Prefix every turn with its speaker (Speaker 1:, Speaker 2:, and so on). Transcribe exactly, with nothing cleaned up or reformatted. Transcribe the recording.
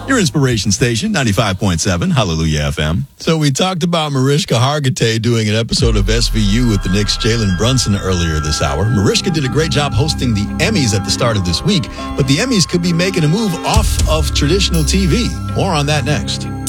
Speaker 1: Your inspiration station, ninety-five point seven, Hallelujah F M. So we talked about Mariska Hargitay doing an episode of S V U with the Knicks' Jalen Brunson earlier this hour. Mariska did a great job hosting the Emmys at the start of this week, but the Emmys could be making a move off of traditional T V. More on that next.